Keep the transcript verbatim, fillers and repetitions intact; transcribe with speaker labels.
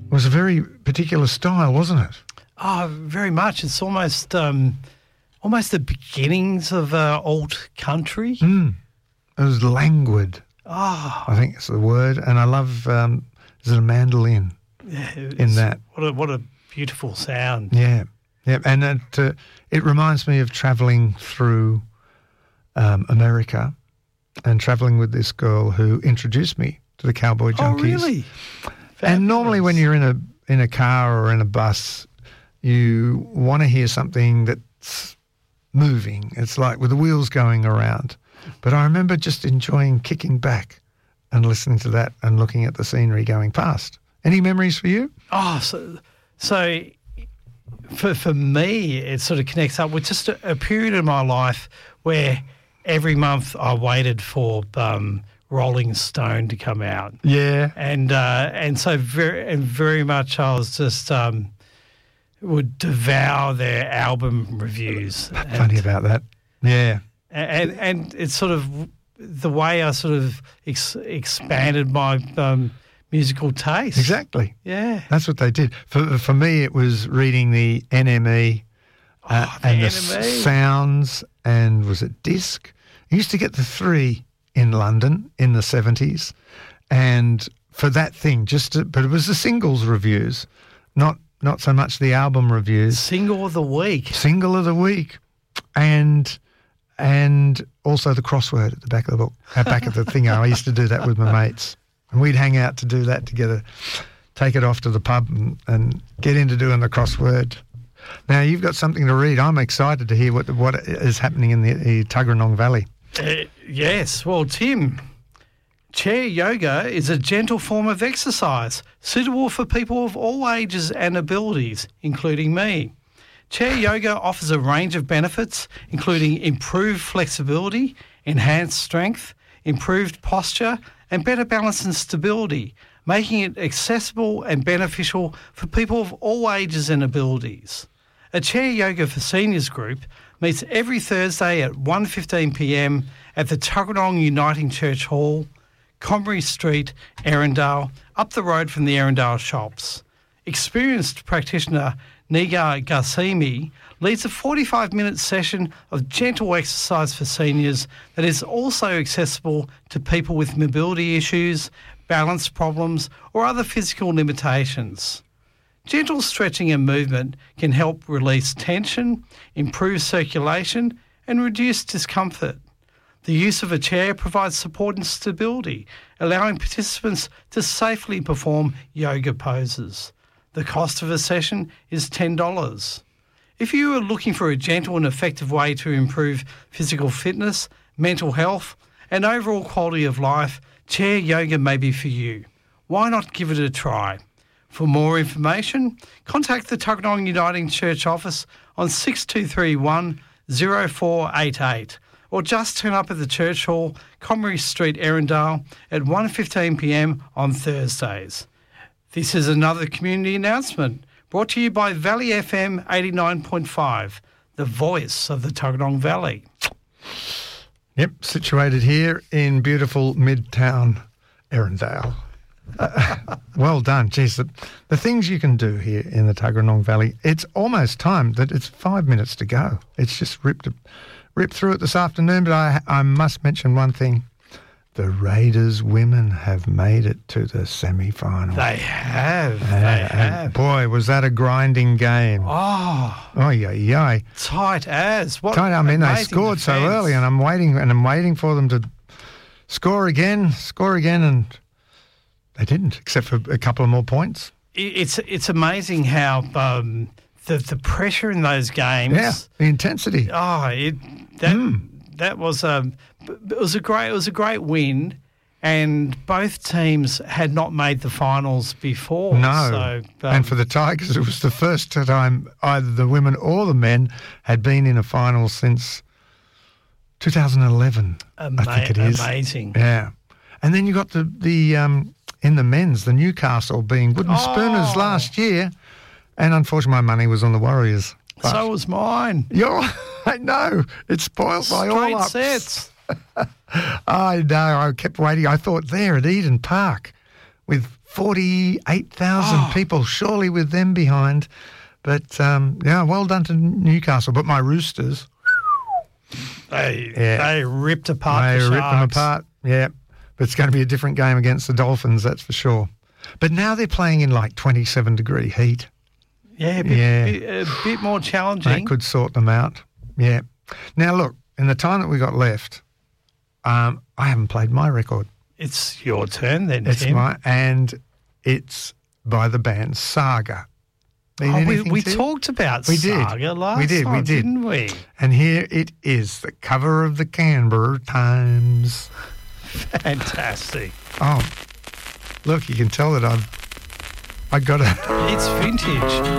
Speaker 1: was a very particular style, wasn't it?
Speaker 2: Oh, very much. It's almost um, almost the beginnings of uh, alt country.
Speaker 1: Mm. It was languid.
Speaker 2: Oh,
Speaker 1: I think it's the word. And I love, um, is it a mandolin
Speaker 2: yeah,
Speaker 1: in that?
Speaker 2: What a, what a beautiful sound.
Speaker 1: Yeah. Yeah. And it, uh, it reminds me of travelling through um, America and travelling with this girl who introduced me to the Cowboy Junkies.
Speaker 2: Oh, really?
Speaker 1: And normally when you're in a in a car or in a bus, you want to hear something that's moving. It's like with the wheels going around. But I remember just enjoying kicking back and listening to that and looking at the scenery going past. Any memories for you?
Speaker 2: Oh, so, so for, for me, it sort of connects up with just a, a period in my life where every month I waited for um, Rolling Stone to come out.
Speaker 1: Yeah.
Speaker 2: And uh, and so very and very much I was just um, would devour their album reviews. And,
Speaker 1: Funny about that. Yeah.
Speaker 2: And and it's sort of the way I sort of ex- expanded my um, musical taste.
Speaker 1: Exactly.
Speaker 2: Yeah.
Speaker 1: That's what they did. For for me, it was reading the N M E uh,
Speaker 2: Oh, the
Speaker 1: and the
Speaker 2: N M E.
Speaker 1: s- sounds, and was it disc? I used to get the three in London in the seventies, and for that thing, just to, but it was the singles reviews, not not so much the album reviews.
Speaker 2: Single of the week.
Speaker 1: Single of the week, and and also the crossword at the back of the book, at the back of the thing. I used to do that with my mates, and we'd hang out to do that together, take it off to the pub and, and get into doing the crossword. Now you've got something to read. I'm excited to hear what what is happening in the, the Tuggeranong Valley.
Speaker 2: Uh, yes. Well, Tim, chair yoga is a gentle form of exercise suitable for people of all ages and abilities, including me. Chair yoga offers a range of benefits, including improved flexibility, enhanced strength, improved posture, and better balance and stability, making it accessible and beneficial for people of all ages and abilities. A Chair Yoga for Seniors group meets every Thursday at one fifteen p m at the Tuggeranong Uniting Church Hall, Comrie Street, Erindale, up the road from the Erindale shops. Experienced practitioner Nigar Garsimi leads a forty-five minute session of gentle exercise for seniors that is also accessible to people with mobility issues, balance problems, or other physical limitations. Gentle stretching and movement can help release tension, improve circulation, and reduce discomfort. The use of a chair provides support and stability, allowing participants to safely perform yoga poses. The cost of a session is ten dollars. If you are looking for a gentle and effective way to improve physical fitness, mental health, and overall quality of life, chair yoga may be for you. Why not give it a try? For more information, contact the Tuggeranong Uniting Church office on six two three one, zero four eight eight or just turn up at the Church Hall, Comrie Street, Erindale at one fifteen p m on Thursdays. This is another community announcement brought to you by Valley F M eighty-nine point five, the voice of the Tuggeranong Valley.
Speaker 1: Yep, situated here in beautiful Midtown Erindale. Uh, well done. Geez, the, the things you can do here in the Tuggeranong Valley, it's almost time that it's five minutes to go. It's just ripped ripped through it this afternoon, but I, I must mention one thing. The Raiders women have made it to the semi-final.
Speaker 2: They have.
Speaker 1: Uh,
Speaker 2: they
Speaker 1: and
Speaker 2: have.
Speaker 1: boy, was that a grinding game.
Speaker 2: Oh,
Speaker 1: Oh, yeah, yeah.
Speaker 2: tight as. What
Speaker 1: I mean, they
Speaker 2: amazing
Speaker 1: scored so
Speaker 2: defence.
Speaker 1: early, and I'm waiting, and I'm waiting for them to score again, score again, and they didn't, except for a couple of more points.
Speaker 2: It's it's amazing how um, the the pressure in those games.
Speaker 1: Yeah, the intensity.
Speaker 2: Oh, it that
Speaker 1: Mm.
Speaker 2: that was um it was a great it was a great win, and both teams had not made the finals before.
Speaker 1: No,
Speaker 2: so, um,
Speaker 1: and for the Tigers, it was the first time either the women or the men had been in a final since two thousand eleven.
Speaker 2: ama-
Speaker 1: I think it is.
Speaker 2: amazing.
Speaker 1: Yeah, and then you got the the um, in the men's, the Newcastle being wooden
Speaker 2: Oh.
Speaker 1: spooners last year, and unfortunately, my money was on the Warriors. But
Speaker 2: So was mine.
Speaker 1: you're, I know it's spoiled by all
Speaker 2: Straight
Speaker 1: ups.
Speaker 2: sets.
Speaker 1: I know. I kept waiting. I thought there at Eden Park with forty-eight thousand
Speaker 2: Oh.
Speaker 1: people, surely with them behind. But, um, yeah, well done to Newcastle. But my Roosters,
Speaker 2: They,
Speaker 1: Yeah.
Speaker 2: they ripped apart
Speaker 1: they
Speaker 2: the
Speaker 1: ripped them
Speaker 2: Sharks.
Speaker 1: apart. Yeah, but it's going to be a different game against the Dolphins, that's for sure. But now they're playing in like twenty-seven degree heat.
Speaker 2: Yeah, a bit,
Speaker 1: Yeah.
Speaker 2: bit- a bit more challenging.
Speaker 1: That could sort them out. Yeah. Now, look, in the time that we got left, um, I haven't played my record.
Speaker 2: It's your turn then,
Speaker 1: It's
Speaker 2: Tim.
Speaker 1: my, and it's by the band Saga. Need
Speaker 2: Oh, we
Speaker 1: anything
Speaker 2: we
Speaker 1: to?
Speaker 2: talked about
Speaker 1: We did.
Speaker 2: Saga last
Speaker 1: We did, we
Speaker 2: time,
Speaker 1: did.
Speaker 2: didn't we?
Speaker 1: And here it is, the cover of the Canberra Times.
Speaker 2: Fantastic.
Speaker 1: Oh, look, you can tell that I've I got a.
Speaker 2: It's vintage.